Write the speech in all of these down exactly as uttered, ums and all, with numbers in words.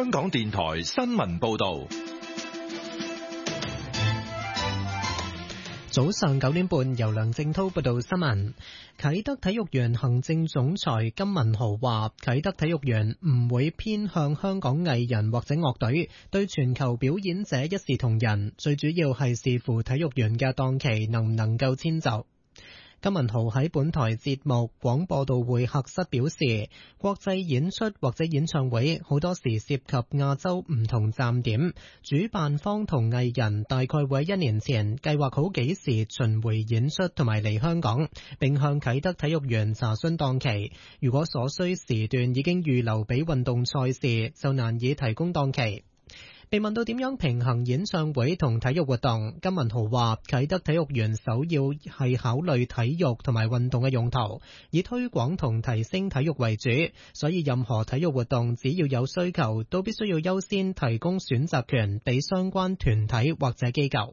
香港電台新聞報道。 早上九點半，由梁正濤報道新聞。啟德體育園行政總裁金文豪話，啟德體育園唔會偏向香港藝人或者樂隊，對全球表演者一視同仁，最主要係視乎體育園嘅檔期能唔能夠遷就。金文豪喺本台節目廣播道會客室表示，國際演出或者演唱會好多時涉及亞洲唔同站點，主辦方同藝人大概會喺一年前計劃好幾時巡迴演出同埋嚟香港，並向啟德體育園查詢檔期。如果所需時段已經預留俾運動賽事，就難以提供檔期。被問到點樣平衡演唱會同體育活動，金文豪話：啟德體育園首要係考慮體育同埋運動嘅用途，以推廣同提升體育為主，所以任何體育活動只要有需求，都必須要優先提供選擇權俾相關團體或者機構。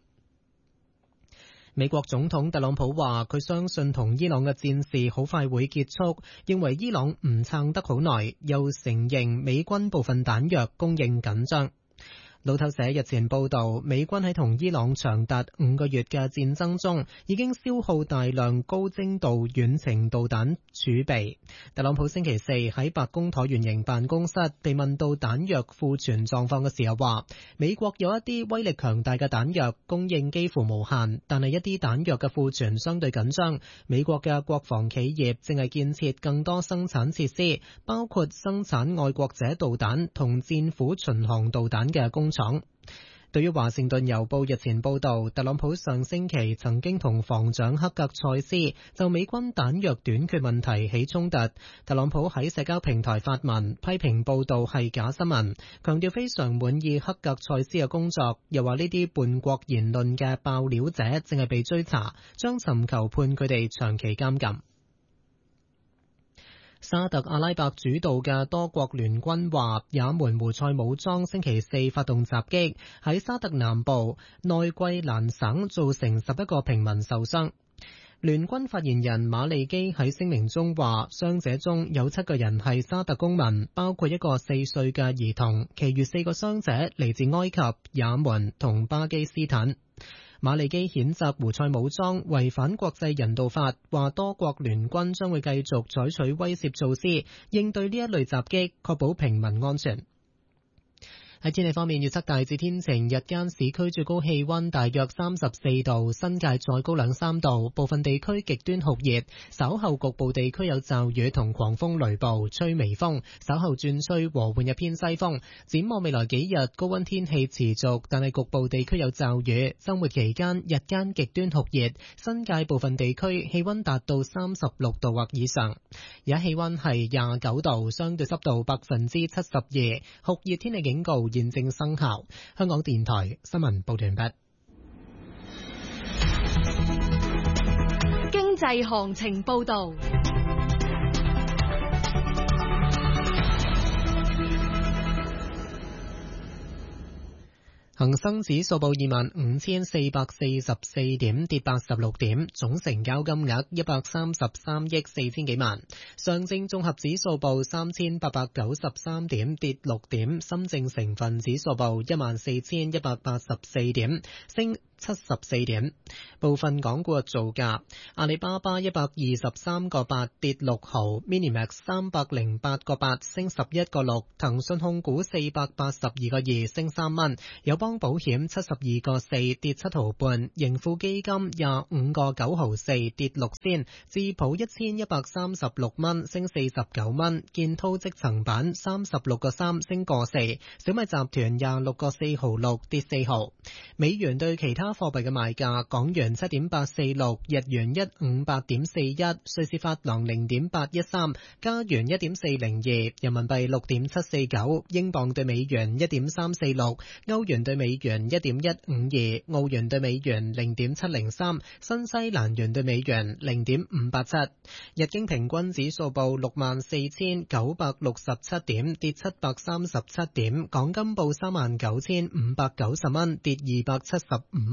美國總統特朗普話，佢相信同伊朗嘅戰事好快會結束，認為伊朗唔撐得好耐，又承認美軍部分彈藥供應緊張。路透社日前報道，美軍喺同伊朗長達五個月嘅戰爭中，已經消耗大量高精度遠程導彈儲備。特朗普星期四喺白宮橢圓形辦公室被問到彈藥庫存狀況嘅時候話，美國有一啲威力強大嘅彈藥供應幾乎無限，但係一啲彈藥嘅庫存相對緊張。美國嘅國防企業正係建設更多生產設施，包括生產愛國者導彈同戰斧巡航導彈嘅工廠。對於華盛頓郵報日前報道，特朗普上星期曾經同防長克格塞斯就美軍彈藥短缺問題起衝突。特朗普喺社交平台發文批評報道係假新聞，強調非常滿意克格塞斯嘅工作，又話呢啲叛國言論嘅爆料者正係被追查，將尋求判佢哋長期監禁。沙特阿拉伯主導嘅多國聯軍話，也門胡塞武裝星期四發動襲擊，喺沙特南部內季蘭省造成十一個平民受傷。聯軍發言人馬利基喺聲明中話，傷者中有七個人係沙特公民，包括一個四歲嘅兒童，其餘四個傷者嚟自埃及、也門同巴基斯坦。馬利基譴責胡塞武裝違反國際人道法，話多國聯軍將會繼續採取威懾措施，應對呢一類襲擊，確保平民安全。喺天氣方面，預測大致天晴，日間市區最高氣溫大約三十四度，新界再高兩三度，部分地區極端酷熱，稍後局部地區有驟雨同狂風雷暴，吹微風，稍後轉吹和緩嘅偏西風。展望未來幾日，高溫天氣持續，但係局部地區有驟雨。周末期間日間極端酷熱，新界部分地區氣溫達到三十六度或以上。而家氣溫係廿九度，相對濕度百分之七十二，酷熱天氣警告現正生效。香港電台新聞報道完畢。 經濟行情報道。 恒生指數報二萬五千四百四十四點，跌八十六點，總成交金額一百三十三億四千幾萬。上證綜合指數報三千八百九十三點，跌六點。深證成分指數報一萬四千一百八十四點，升七十四點。部分港股嘅造價：阿里巴巴一百二十三個八跌六毫 ，Minimax 三百零八個八升十一個六，騰訊控股四百八十二個二升三蚊，友邦保險七十二個四跌七毫半，盈富基金廿五個九毫四跌六仙，智普一千一百三十六蚊升四十九蚊，建滔積層板三十六個三升個四，小米集團廿六個四毫六跌四毫。美元對其他貨幣嘅賣價：港元七點八四六，日元一五八點四一，瑞士法郎零點八一三，加元一點四零二，人民幣六點七四九，英鎊對美元一點三四六，歐元對美元一點一五二，澳元對美元零點七零三，新西蘭元對美元零點五八七。日經平均指數報六萬四千九百六十七點，跌七百三十七點。港金報三萬九千五百九十蚊，跌二百七十五蚊。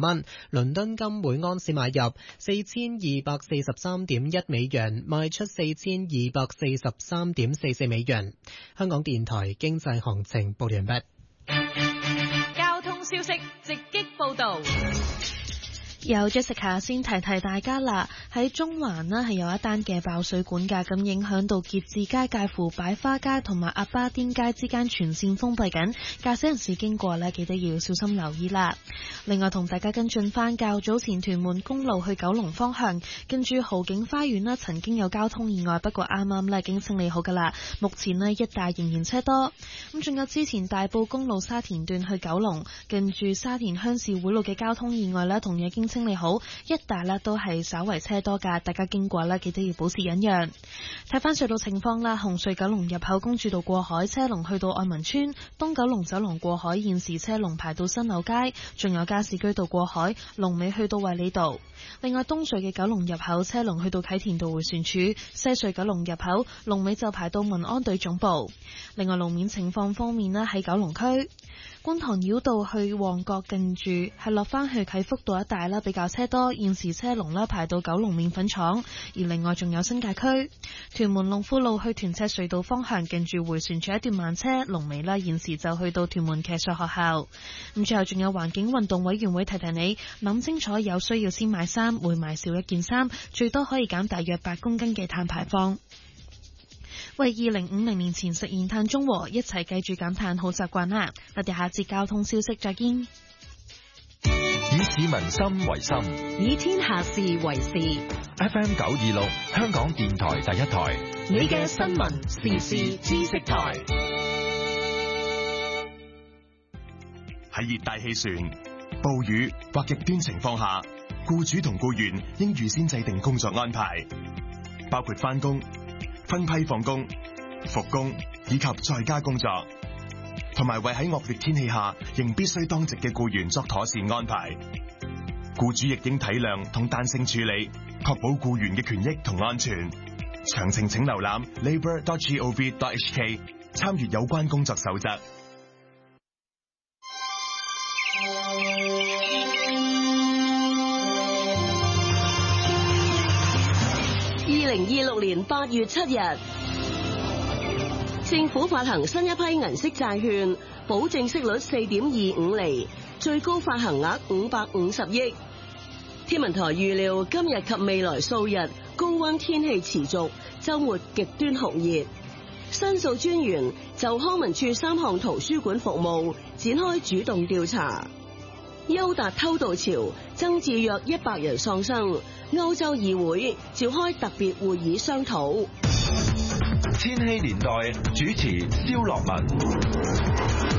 蚊。倫敦金每盎司買入四千二百四十三點一美元，賣出四千二百四十三點四四美元。香港電台經濟行情報完畢。 交通消息直擊報道。 有 Jessica 先提提大家啦，喺中環呢係有一單嘅爆水管㗎，咁影響到結志街介乎擺花街同埋鴨巴甸街之間全線封閉緊，駕駛人士經過呢記得要小心留意啦。另外同大家跟進翻較早前屯門公路去九龍方向，跟住豪景花園呢曾經有交通意外，不過啱啱呢已經清理好㗎啦，目前呢一帶仍然車多。咁仲有之前大埔公路沙田段去九龍，跟住沙田鄉事會路嘅交通意外呢同樣已經清理好，一帶呢都係稍為車多噶，大家經過呢記得要保持忍讓。睇翻隧道情況啦，紅隧九龍入口公主道過海車龍去到愛民村，東九龍走廊過海現時車龍排到新柳街，仲有加士居道過海龍尾去到衛理道。另外東隧嘅九龍入口車龍去到啟田道迴旋處，西隧九龍入口龍尾就排到民安隊總部。另外路面情況方面呢，喺九龍區觀塘繞道去旺角近住係落翻去啟福道一帶啦，比較車多，現時車龍啦排到九龍麵粉廠。而另外仲有新界區屯門龍富路去屯赤隧道方向近住迴旋處一段慢車，龍尾啦現時就去到屯門騎術學校。咁最後仲有環境運動委員會提提你，諗清楚有需要先買衫，會買少一件衫，最多可以減大約八公斤嘅碳排放。為二零五零年前實現碳中和，一齊記住減碳好習慣啦！我哋下節交通消息再見。 以市民心為心， 以天下事為事。 F M 九二六，香港電台第一台， 你嘅新聞時事知識台。 喺熱帶氣旋、暴雨或極端情況下，僱主同僱員應預先制定工作安排，包括返工、分批放工、復工以及在家工作，同埋為喺惡劣天氣下仍必須當值嘅僱員作妥善安排。僱主亦應體諒同彈性處理，確保僱員嘅權益同安全。詳情請瀏覽 labour dot gov dot h k 參閱有關工作守則。 二零二六年八月七日，政府發行新一批銀色債券，保證息率四點二五厘，最高發行額五百五十億。天文台預料今日及未來數日高溫天氣持續，週末極端酷熱。申訴專員就康文署三項圖書館服務展開主動調查。優達偷渡潮增至約一百人喪生，歐洲議會召開特別會議商討。 千禧年代主持蕭樂文。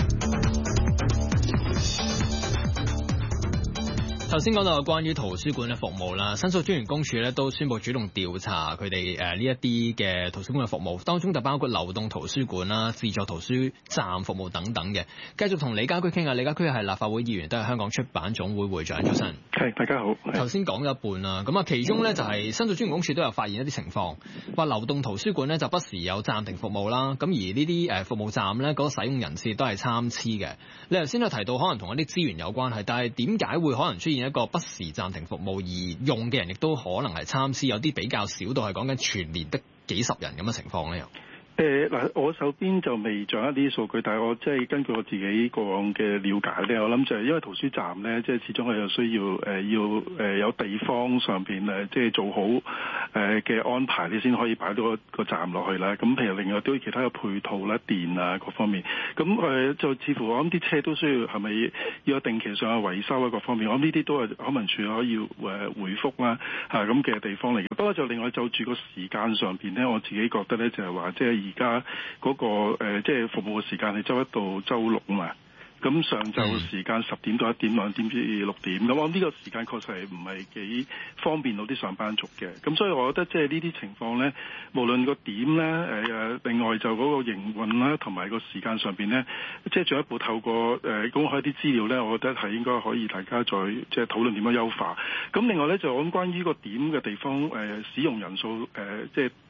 頭先講到關於圖書館嘅服務啦，申訴專員公署咧都宣布主動調查佢哋誒呢一啲嘅圖書館嘅服務，當中就包括流動圖書館啦、自助圖書站服務等等嘅。繼續同李家駒傾下，李家駒係立法會議員，都係香港出版總會會長。早晨， 係大家好。 頭先講咗一半啦，咁啊其中咧就係申訴專員公署都有發現一啲情況，話流動圖書館咧就不時有暫停服務啦，咁而呢啲誒服務站咧嗰個使用人次都係參差嘅。你頭先都提到可能同一啲資源有關係，但係點解會可能出現一個不時暫停服務，而用嘅人亦都可能係參差，有啲比較少到係講緊全年得幾十人咁嘅情況咧？又誒嗱，我手邊就未掌握呢啲數據，但係我即係根據我自己過往嘅了解咧，我諗就係因為圖書站咧，即係始終係有需要誒、呃、要誒有地方上邊誒即係做好誒嘅安排，你先可以擺到個個站落去啦。咁譬如另外都有其他嘅配套啦、電啊各方面，咁誒、呃、就似乎我諗啲車都需要係咪要有定期上嘅維修啊各方面，我諗呢啲都係康文署可以誒回覆啦嚇咁嘅地方嚟嘅。不過就另外就住個時間上邊咧，我自己覺得咧就係話即係。而家嗰個誒、呃，即係服務嘅時間係周一到周六啊嘛。咁上晝時間十點到一點、兩點至六點，咁我諗呢個時間確實係唔係幾方便到啲上班族嘅。咁所以我覺得即係呢啲情況咧，無論個點咧，誒誒，另外就嗰個營運啦，同埋個時間上邊咧，即係進一步透過誒公開啲資料咧，我覺得係應該可以大家再即係討論點樣優化。咁另外咧就我諗關於個點嘅地方誒、呃、使用人數誒、呃、即係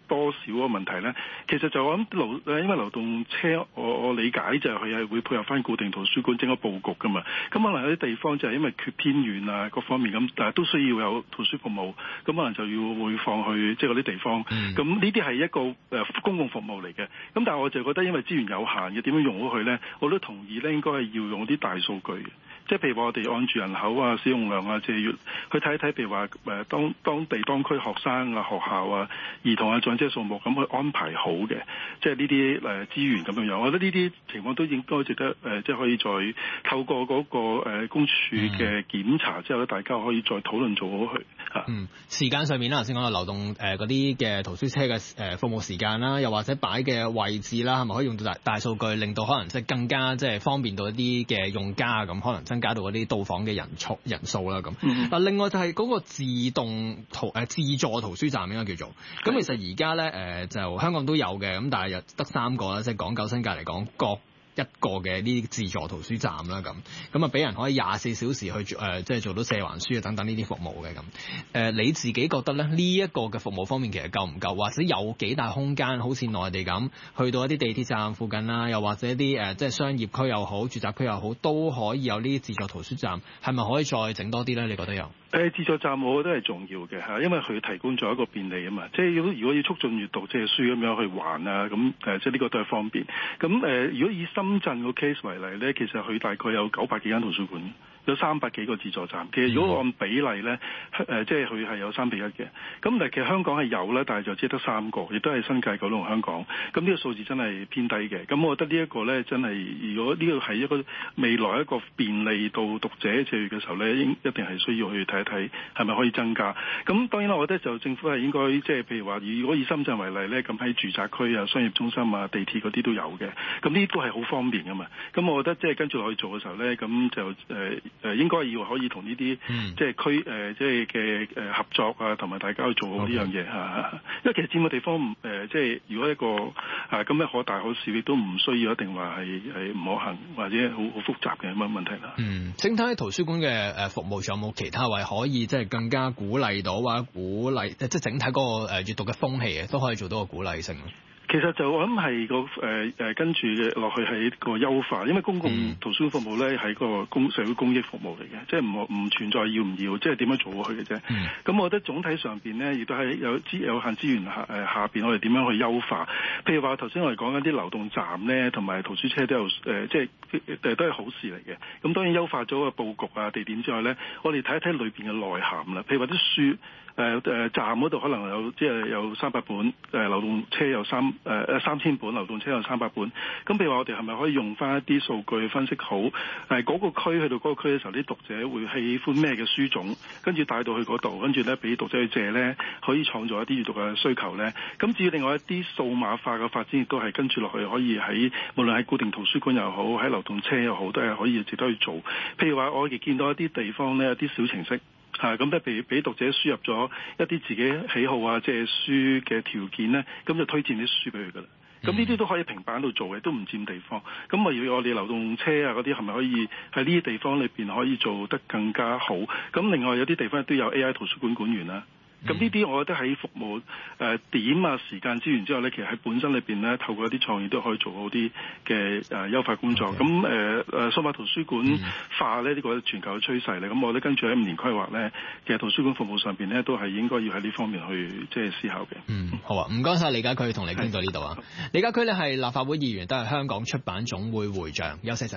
多少個問題咧？其實就我諗流誒，因為流動車，我我理解就係佢係會配合翻固定圖書館整個佈局噶嘛。咁可能有啲地方就係因為缺偏遠啊各方面咁，但係都需要有圖書服務，咁可能就要會放去即係嗰啲地方。咁呢啲係一個誒公共服務嚟嘅。咁但係我就覺得因為資源有限嘅，點樣用好佢咧？我都同意咧，應該係要用啲大數據嘅。即係譬如話我哋按住人口啊、使用量啊、借閱去睇一睇，譬如話誒當當地當區學生啊、學校啊、兒童啊、長者數目咁去安排好嘅，即係呢啲誒資源咁樣樣。我覺得呢啲情況都應該值得誒，即係可以再透過嗰個誒公署嘅檢查之後咧，大家可以再討論做好佢嚇。 嗯，時間上面啦，頭先講到流動誒嗰啲嘅圖書車嘅誒服務時間啦，又或者擺嘅位置啦，係咪可以用到大大數據，令到可能即係更加即係方便到一啲嘅用家咁，可能增加到嗰啲到訪嘅人數人數啦咁。嗱、嗯，另外就係嗰個自動圖誒、呃、自助圖書站應該叫做。咁其實而家咧誒就香港都有嘅，咁但係又得三個啦，即係港九新界嚟講各一個嘅呢啲自助圖書站啦，咁咁啊俾人可以廿四小時去誒、呃，即係做到借還書啊等等呢啲服務嘅咁。誒、呃、你自己覺得咧呢一、這個嘅服務方面其實夠唔夠，或者有幾大空間？好似內地咁，去到一啲地鐵站附近啦，又或者一啲誒、呃、即係商業區又好、住宅區又好，都可以有呢啲自助圖書站，係咪可以再整多啲咧？你覺得有？ 誒自助站我覺得係重要嘅嚇，因為佢提供咗一個便利啊嘛，即係如果如果要促進閱讀借書咁樣去還啊，咁誒即係呢個都係方便。咁誒、呃、如果以深圳個 case 為例咧，其實佢大概有九百幾間圖書館，有三百幾個自助站。其實如果按比例咧，誒即係佢係有三比一嘅。咁但係其實香港係有咧，但係就只得三個，亦都係新界、九龍、香港。咁呢個數字真係偏低嘅。咁我覺得呢一個咧真係，如果呢個係一個未來一個便利到讀者借閱嘅時候咧，應一定係需要去睇。睇係咪可以增加？咁當然啦，我覺得就政府係應該即係譬如話，如果以深圳為例咧，咁喺住宅區啊、商業中心啊、地鐵嗰啲都有嘅。咁呢啲都係好方便噶嘛。咁我覺得即係跟住落去做嘅時候咧，咁就誒誒、呃、應該要可以同呢啲即係區誒即係嘅誒合作啊，同埋大家去做好呢樣嘢嚇。因為其實佔嘅地方誒、呃、即係如果一個啊咁樣可大可小，亦都唔需要一定話係係唔可行或者好好複雜嘅乜問題啦。 嗯，整體圖書館嘅誒服務仲有冇其他位可以即係更加鼓勵到或者鼓勵即係整體嗰個誒閱讀嘅風氣嘅，都可以做到個鼓勵性。 其實就我諗係個誒誒跟住落去係一個優化，因為公共圖書服務咧係個公社會公益服務嚟嘅，即係唔唔存在要唔要，即係點樣做好佢嘅啫。咁、嗯、我覺得總體上邊咧，亦都係有資有限資源下誒下邊，我哋點樣去優化？譬如話頭先我哋講緊啲流動站咧，同埋圖書車都有誒，即係誒都係好事嚟嘅。咁當然優化咗個佈局啊、地點之外咧，我哋睇一睇裏邊嘅內涵啦。譬如話啲書。誒、呃、誒站嗰度可能有即係有三百本，誒、呃、流動車有三誒誒、呃、三千本，流動車有三百本。咁譬如話我哋係咪可以用翻一啲數據分析好？誒、呃、嗰、那個區去到嗰個區嘅時候，啲讀者會喜歡咩嘅書種，跟住帶到去嗰度，跟住咧俾讀者去借咧，可以創造一啲閱讀嘅需求咧。咁至於另外一啲數碼化嘅發展，亦都係跟住落去可以喺無論喺固定圖書館又好，喺流動車又好，都係可以值得去做。譬如話我哋見到一啲地方咧，有啲小程式。嚇咁咧，譬如俾讀者輸入咗一啲自己喜好啊，即係書嘅條件咧，咁就推薦啲書俾佢噶啦。咁呢啲都可以平板度做嘅，都唔佔地方。咁啊，要我哋流動車啊嗰啲係咪可以喺呢啲地方裏邊可以做得更加好？咁另外有啲地方都有 A I 圖書館館員啦。咁呢啲我覺得喺服務誒、呃、點啊時間資源之後咧，其實喺本身裏邊咧，透過一啲創意都可以做好啲嘅誒優化工作。咁誒誒數碼圖書館化咧，呢、這個全球嘅趨勢嚟。咁我覺得跟住喺五年規劃咧，其實圖書館服務上邊咧都係應該要喺呢方面去即係思考嘅。 嗯，好啊，唔該晒李家駒，同你傾到呢度啊。李家駒咧係立法會議員，都係香港出版總會會長。休息陣。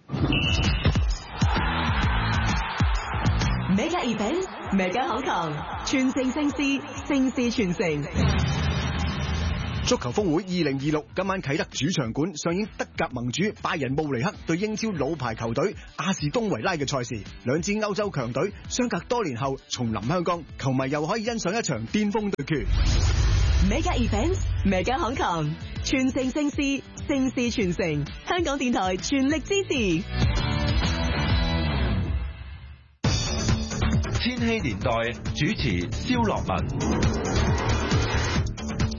Mega Event Mega 口球，全城盛事，盛事全城。 足球峰會二零二六今晚啟德主場館上演德甲盟主拜仁慕尼黑對英超老牌球隊阿士東維拉嘅賽事，兩支歐洲強隊相隔多年後重臨香港，球迷又可以欣賞一場巔峰對決。 Mega Event Mega 口球，全城盛事，盛事全城。香港電台全力支持。 千禧年代主持蕭樂文。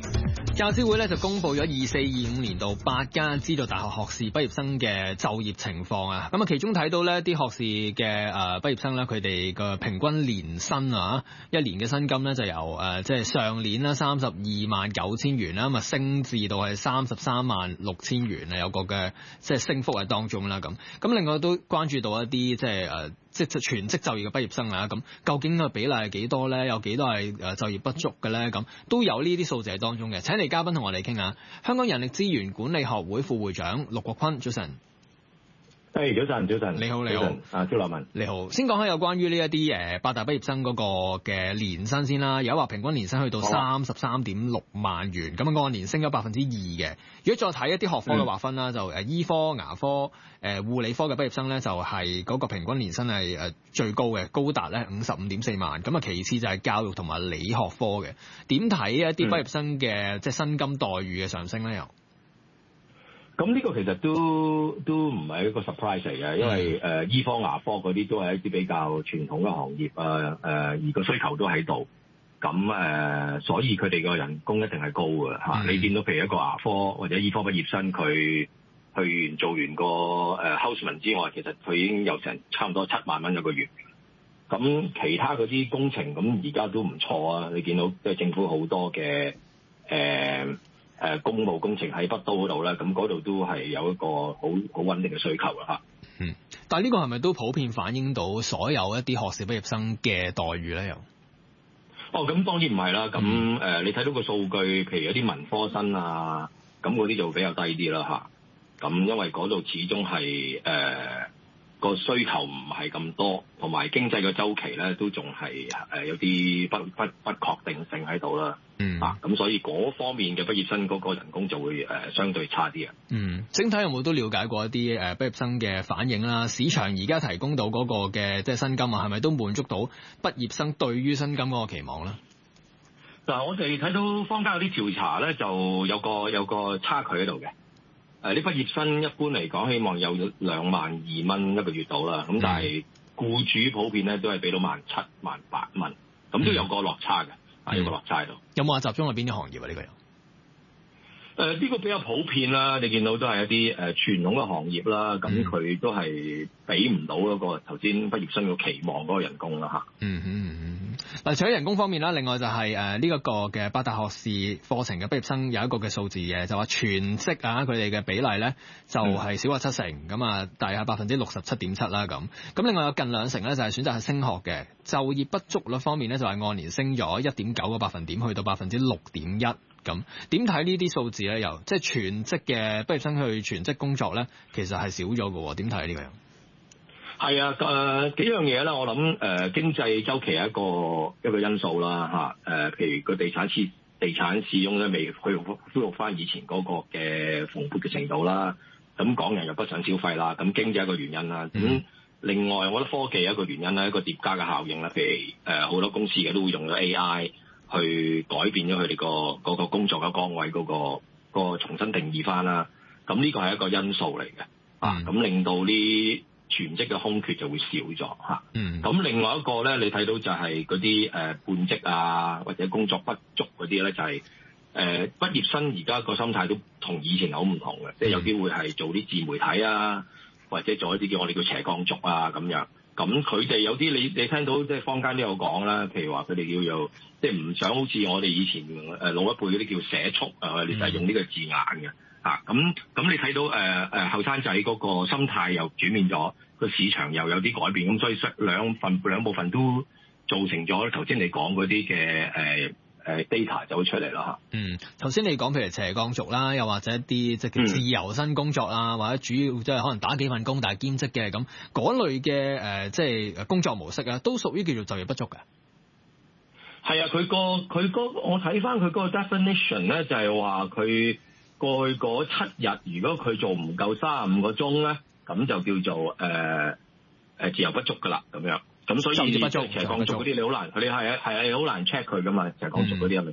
教資會咧就公布咗二四二五年度八間資助大學學士畢業生嘅就業情況啊，咁啊其中睇到呢啲學士嘅誒畢業生咧，佢哋嘅平均年薪啊，一年嘅薪金咧就由誒即係上年啦三十二萬九千元啦，咁啊升至到係三十三萬六千元啊，有個嘅即係升幅喺當中啦咁。咁另外都關注到一啲即係誒即係全職就業嘅畢業生啊，咁究竟個比例係幾多咧？有幾多係誒就業不足嘅咧？咁都有呢啲數字喺當中嘅。請嚟嘉賓同我哋傾下，香港人力資源管理學會副會長陸國坤，早晨。 誒，早晨，早晨， 你好，你好， 啊，蕭立文， 你好。先講下有關於呢一啲誒八大畢業生嗰個嘅年薪先啦。有話平均年薪去到三十三點六萬元，咁啊按年升咗百分之二嘅。如果再睇一啲學科嘅劃分啦，嗯、就誒醫科、牙科、誒護理科嘅畢業生咧，就係嗰個平均年薪係誒最高嘅，高達咧五十五點四萬。咁啊其次就係教育同埋理學科嘅。點睇一啲畢業生嘅即係薪金待遇嘅上升咧？又？ 咁呢個其實都都唔係一個 surprise 嚟嘅，因為誒、呃、醫科、牙科嗰啲都係一啲比較傳統嘅行業啊，誒、呃、而個需求都喺度，咁誒、呃、所以佢哋個人工一定係高嘅嚇。嗯、你見到譬如一個牙科或者醫科畢業生，佢去完做完個誒 houseman 之外，其實佢已經有成差唔多七萬蚊一個月。咁其他嗰啲工程咁而家都唔錯啊！你見到即係政府好多嘅誒。呃誒公務工程喺北都嗰度咧，咁嗰度都係有一個好好穩定嘅需求啦嚇。 嗯，但係呢個係咪都普遍反映到所有一啲學士畢業生嘅待遇咧？又哦，咁當然唔係啦。咁誒、嗯呃，你睇到個數據，譬如有啲文科生啊，咁嗰啲就比較低啲啦嚇。咁因為嗰度始終係誒個需求唔係咁多，同埋經濟嘅周期咧都仲係誒有啲不不不確定性喺度啦。嗯啊，咁所以嗰方面嘅畢業生嗰個人工就會誒、呃、相對差啲啊。 嗯，整體有冇都了解過一啲誒畢業生嘅反應啦？市場而家提供到嗰個嘅即係薪金啊，係咪都滿足到畢業生對於薪金嗰個期望咧？ 嗱，我哋睇到坊間有啲調查咧，就有個有個差距喺度嘅。誒、呃，啲畢業生一般嚟講，希望有兩萬二蚊一個月到啦。咁但係僱主普遍咧都係俾到萬七萬八蚊，咁都有個落差嘅。嗯喺、嗯、個落差度， 有冇話集中喺邊啲行業啊？呢、這個又？ 誒呢、呃這個比較普遍啦，你見到都係一啲誒、呃、傳統嘅行業啦，咁佢、嗯、都係俾唔到嗰個頭先畢業生嘅期望嗰個人工啦嚇。 嗯嗯嗯。嗱，除咗人工方面啦，另外就係誒呢一個嘅八大學士課程嘅畢業生有一個嘅數字嘅，就話全職啊佢哋嘅比例咧就係少過七成，咁啊、嗯、大約百分之六十七點七啦咁。咁另外有近兩成咧就係選擇係升學嘅，就業不足率方面咧就係按年升咗一點九個百分點，去到百分之六點一。咁點睇呢啲數字咧？又即係全職嘅畢業生去全職工作咧，其實係少咗嘅。點睇呢個樣？ 係啊，誒、呃、幾樣嘢啦。我諗誒、呃、經濟週期係一個一個因素啦嚇。誒、呃、譬如個地產市地產市容咧未去恢復翻以前嗰個嘅蓬勃嘅程度啦。咁港人又不想消費啦。咁經濟一個原因啦。咁、嗯、另外我覺得科技一個原因啦，一個疊加嘅效應啦。譬如誒好、呃、多公司嘅都會用咗 A I。去改變咗佢哋個嗰個工作嘅崗位嗰、嗰個、嗰個重新定義翻啦，咁呢個係一個因素嚟嘅，啊，咁令到啲全職嘅空缺就會少咗嚇。嗯，咁另外一個咧，你睇到就係嗰啲誒半職啊，或者工作不足嗰啲咧，就係、是、誒、呃、畢業生而家個心態都同以前好唔同嘅，即係、嗯、有啲會係做啲自媒體啊，或者做一啲叫我哋叫斜槓族啊咁樣。咁佢哋有啲你你聽到即係坊間都有講啦，譬如話佢哋叫做即係唔想好似我哋以前誒老一輩嗰啲叫社畜啊，你就係用呢個字眼嘅嚇。咁咁你睇到誒誒後生仔嗰個心態又轉變咗，個市場又有啲改變，咁所以兩份兩部分都造成咗頭先你講嗰啲嘅誒誒 data 走出嚟啦嚇。 嗯，頭先你講譬如斜槓族啦，又或者一啲即係叫自由身工作啦，嗯、或者主要即係可能打幾份工但係兼職嘅咁嗰類嘅誒、呃，即係工作模式啊，都屬於叫做就業不足嘅。 係啊，佢個佢嗰我睇翻佢嗰個 definition 咧，就係話佢過去嗰七日，如果佢做唔夠三十五個鐘咧，咁就叫做誒誒、呃、自由不足噶啦，咁樣。咁所以斜槓族嗰啲你好難，佢哋係啊係啊好難 check 佢噶嘛，斜槓族嗰啲係咪？